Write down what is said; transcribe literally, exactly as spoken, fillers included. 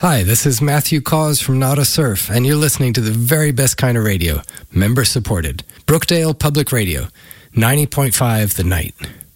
Hi, this is Matthew Cause from Nada Surf, and you're listening to the very best kind of radio, member-supported. Brookdale Public Radio, ninety point five The Night.